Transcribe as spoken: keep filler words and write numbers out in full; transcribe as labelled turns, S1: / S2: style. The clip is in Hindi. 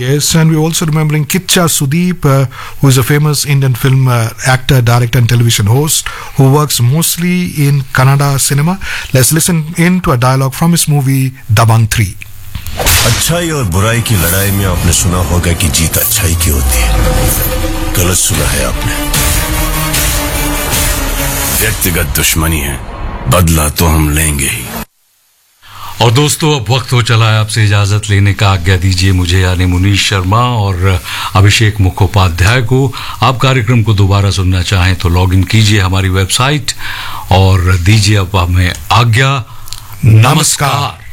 S1: Yes, and we're also remembering Kicha Sudeep, uh, who is a famous Indian film uh, actor, director, and television host who works mostly in Kannada cinema. Let's listen in to a dialogue from his movie Dabang three.
S2: अच्छाई और बुराई की लड़ाई में आपने सुना होगा कि जीत अच्छाई की होती है। गलत सुना है आपने। व्यक्तिगत दुश्मनी है, बदला तो हम लेंगे ही।
S3: और दोस्तों, अब वक्त हो चला है आपसे इजाजत लेने का। आज्ञा दीजिए मुझे यानी मुनीश शर्मा और अभिषेक मुखोपाध्याय को। आप कार्यक्रम को दोबारा सुनना चाहें तो लॉग इन कीजिए हमारी वेबसाइट और दीजिए अब हमें आज्ञा। नमस्कार।